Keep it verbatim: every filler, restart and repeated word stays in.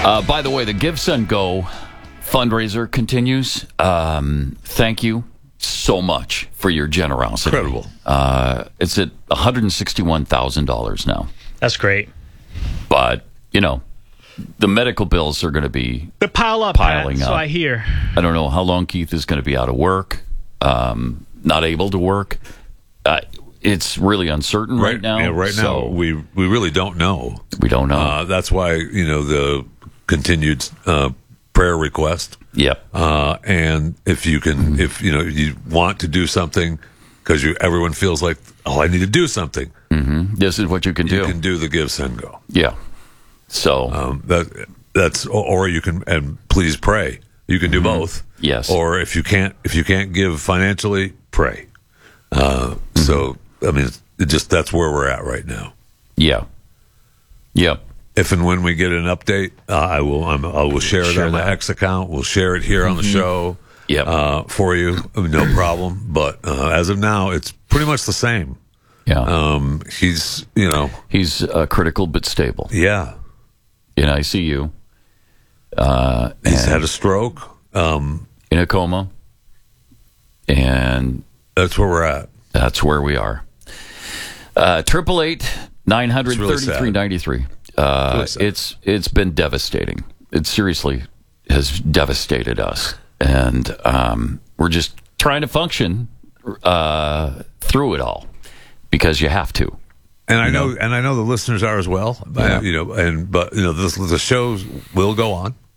Uh, by the way, the Give, Send, Go fundraiser continues. Um, thank you so much for your generosity. Incredible. Uh, it's at one hundred sixty-one thousand dollars now. That's great. But, you know, the medical bills are going to be They pile up, piling Pat, up. so I hear. I don't know how long Keith is going to be out of work, um, not able to work. Uh, it's really uncertain right, now. Yeah, right now so we we really don't know. we don't know. Uh, that's why you know the continued uh, prayer request. yep. Uh, and if you can, if you know you want to do something, because you everyone feels like, oh, I need to do something. hmm This is what you can You do. can do the Give, Send, Go. Yeah. So, Um, that that's or you can and please pray. You can do both. yes. Or if you can't if you can't give financially, pray. Uh, So I mean, it just that's where we're at right now. yeah. Yep. If and when we get an update, uh, I will I'm, I will share, it Share on my that. X account. We'll share it here on the show. Yep. Uh, for you, I mean, no problem. But uh, as of now, it's pretty much the same. Yeah. Um, he's you know He's uh, critical but stable yeah in I C U. Uh, he's and had a stroke. Um, in a coma. And that's where we're at. that's where we are. Triple eight nine hundred thirty three ninety three. Uh, Really sad. it's it's been devastating. It seriously has devastated us, and um, we're just trying to function uh, through it all because you have to. And I know, and I know the listeners are as well. Yeah. Uh, you know, and but you know, the, the shows will go on.